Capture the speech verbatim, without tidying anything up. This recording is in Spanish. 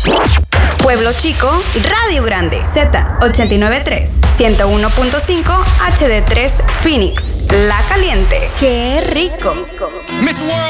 Pueblo Chico, Radio Grande, Z ochenta y nueve punto tres, ciento uno punto cinco, H D tres Phoenix, La Caliente. ¡Qué rico! Miss World